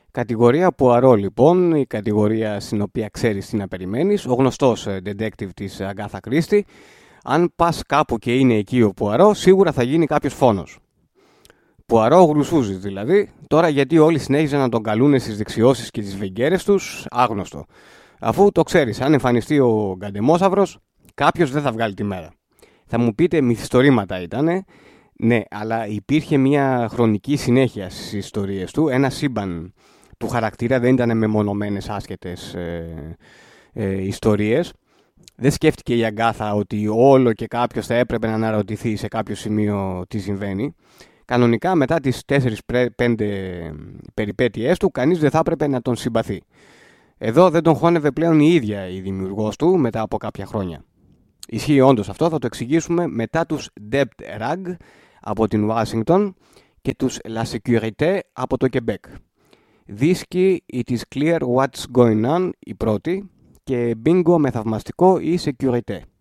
Κατηγορία Πουαρό λοιπόν, η κατηγορία στην οποία ξέρεις τι να περιμένεις, ο γνωστός detective της Αγκάθα Κρίστη. Αν πας κάπου και είναι εκεί ο Πουαρό, σίγουρα θα γίνει κάποιος φόνος. Πουαρό γρουσούζης δηλαδή, τώρα γιατί όλοι συνέχιζαν να τον καλούν στις δεξιώσεις και τις βεγγέρες τους, άγνωστο. Αφού το ξέρεις, αν εμφανιστεί ο Γκαντεμόσαυρος, κάποιος δεν θα βγάλει τη μέρα. Θα μου πείτε μυθιστορήματα ήτανε, ναι, αλλά υπήρχε μια χρονική συνέχεια στις ιστορίες του, ένα σύμπαν του χαρακτήρα, δεν ήταν μεμονωμένες άσχετες ιστορίες. Δεν σκέφτηκε η Αγκάθα ότι όλο και κάποιος θα έπρεπε να αναρωτηθεί σε κάποιο σημείο τι συμβαίνει. Κανονικά μετά τις 4-5 περιπέτειές του, κανείς δεν θα έπρεπε να τον συμπαθεί. Εδώ δεν τον χώνευε πλέον η ίδια η δημιουργός του μετά από κάποια χρόνια. Ισχύει όντως αυτό, θα το εξηγήσουμε μετά τους Debt Rag από την Ουάσιγκτον και τους La Sécurité από το Quebec. Δίσκη It is clear what's going on η πρώτη και Bingo με θαυμαστικό η Sécurité.